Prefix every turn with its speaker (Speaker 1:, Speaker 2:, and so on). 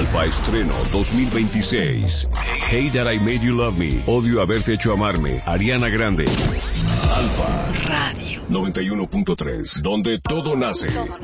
Speaker 1: Alfa Estreno 2026. Hate That I Made You Love Me. Odio haberte hecho amarme. Ariana Grande. Alfa Radio 91.3, donde todo nace.